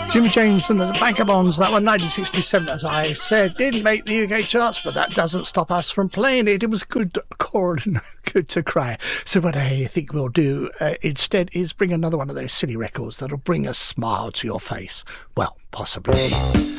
Jimmy James and the Vagabonds, that one 1967, as I said, didn't make the UK charts, but that doesn't stop us from playing it. It was good chord and good to cry. So what I think we'll do instead is bring another one of those silly records that'll bring a smile to your face. Well, possibly.